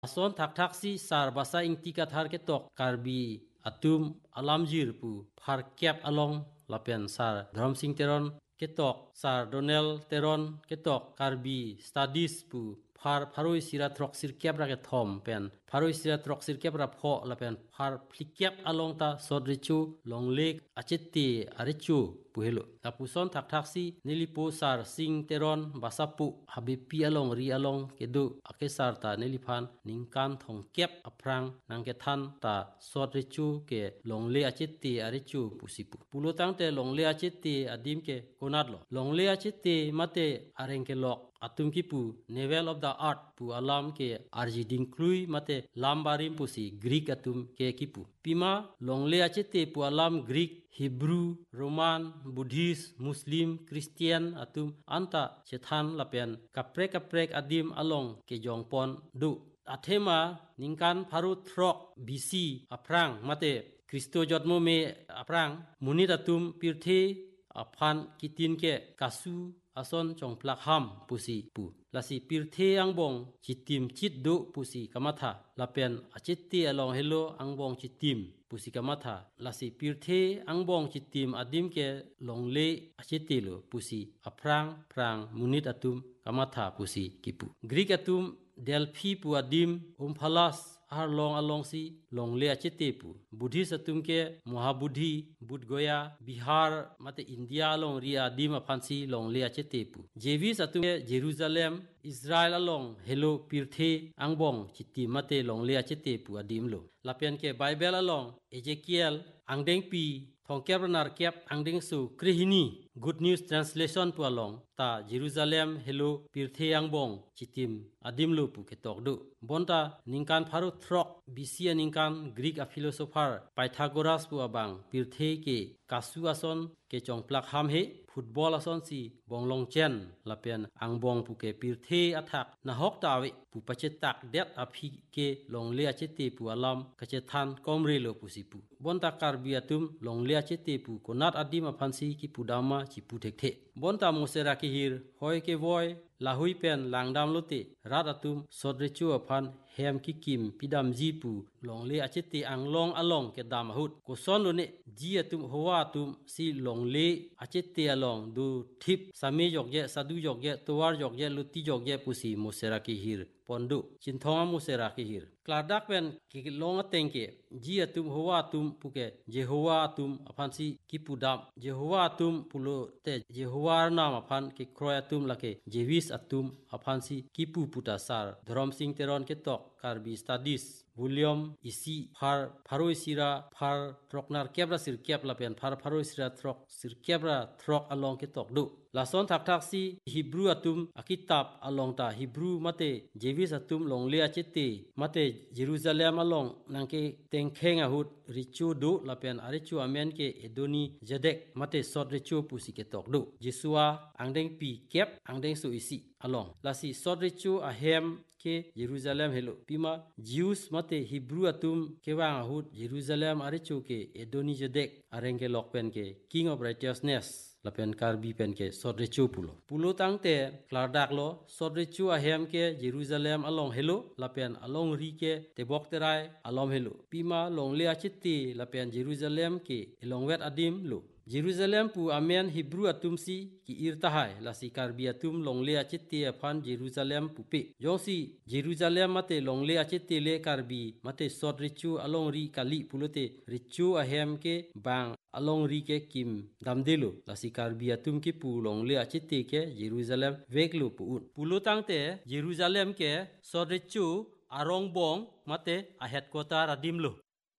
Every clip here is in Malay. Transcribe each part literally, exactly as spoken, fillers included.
Ason thak thak si sar basa ingti kathar ke tok karbi atum alamjir pu phar kyap along lapian sar dhram sing teron ke tok sar donel teron ke tok karbi studies pu phar pharoi sira throk sir kyap ra ke thom pen pharoi sira throk sir kyap ra pho lapen phar phlikyap along ta sodrichu longlek acheti arichu puhelo tapuson thak thak si nilipo sar sing teron basapu habipi along ri along kedu akesar ta niliphan ningkan thong kyap aprang nangke than ta sodrichu ke longle acheti arichu pusipu pulotang te longle acheti adim ke konadlo longle acheti mate areng ke lok atum kipu Navel of the Art pu alam ke arji dinklui mate lambarim pusi Greek atum ke kipu pima longle achete pu alam Greek Hebrew Roman Buddhist Muslim Christian atum anta chethan lapian kaprek kaprek adim along ke jongpon du athema ningkan pharu throk B C aprang mate Kristo jotmo me aprang munit atum pirthe aphan kitin ke kasu ason chong plak ham pusi pu lasi pirthe angbong chitim chit do pusi kamatha lapen achiti along hello angbong chitim pusi kamatha lasi pirthe angbong chitim adim ke longle achiti lo pusi aprang prang munit atum kamatha pusi kipu Greek atum Delphi pu adim umphalas har long along si long le achete pu Buddhist atum ke Mahabudhi Budgoya Bihar mate India long ria dim aphansi long le achete pu Jevis atum ke Jerusalem Israel along hello pirthe angbong chitti mate long le achete pu adim lo lapian ke Bible along Ezekiel angdeng pi thongkyap nar kyap angdeng su krihini Good News Translation pu along ta Jerusalem hello pirthe angbong chitim adim lo pu ketok du bonta ningkan pharu throk bisia ningkan Greek a philosopher Pythagoras pu abang pirthe ke kasu ason ke chongplak ham he football ason si bonglong chen lapian angbong pu ke pirthe athak na hok tawe pu pachetak det aphi ke longle achete pu alam kachethan komre lo pu sipu bonta karbiatum longle achete pu konat adim aphansi ki pudama chi pu thekhe bonta mosera ki hir hoy ke voy lahui pen langdam lote rat atum sodrechu aphan hem ki kim pidam ji pu longle achete anglong along ke dam hut ko son lo ne ji atum howa atum si longle achete along du thip same jogye sadu jogye towar jogye luti jogye pusi mosera ki hir pondu chinthonga mosera ki hir kladak pen ki long atengke ji atum howa atum puke jehowa atum aphansi ki pudam jehowa atum pulo te jehowa nam aphan ki kroy atum lake jevis atum aphansi ki pu puta sar dhrom sing teron ke tok karbi studies William isi phar pharoi sira phar troknar kebra sir kep lapen phar pharoi sira trok sir kebra trok along ke tok du lason thak thak si Hebrew atum akitab along ta Hebrew mate jevis atum longle achete mate Jerusalem along nangke tengkheng ahut richu du lapen arichu amen ke edoni jedek mate sot richu pusi ke tok du Jesua angdeng pi kep angdeng su isi along lasi sot richu ahem ke Jerusalem hello pima Jews mate Hebrew atum kewang ahut Jerusalem arichu ke edoni jedek arengke lokpen ke king of righteousness lapen karbi pen ke sodrechu pulo pulo tangte klardak lo sodrechu ahem ke Jerusalem along hello lapen along ri ke tebok terai alom hello pima long le achiti lapen Jerusalem ke elongwet adim lo Jerusalem pu amen Hebrew atum si ki irtahai lasi karbi atum longle achiti aphan Jerusalem pu pe yosi Jerusalem mate longle achiti le karbi mate sodrechu along ri kali pulote richu ahem ke bang along ri ke kim damdelo lasi karbi atum ki pu longle achiti ke Jerusalem veklo pu pulo tangte Jerusalem ke sodrechu arong bong mate a headquarter adim lo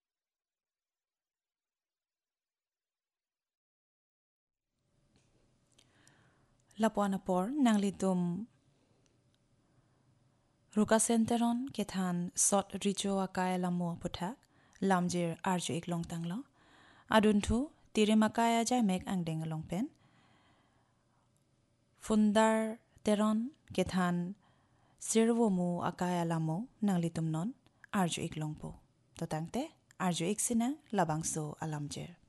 Lapuanapor nanglitum Ruka senteron kethan sot rijo akaya lamu puthak lamjir arju ik long tanglo aduntu tirimakaya jai mek angdeng along pen fundar teron kethan sirwomu akaya lamu nanglitum non arju ik longpo totangte arju ik sina labangso alamjir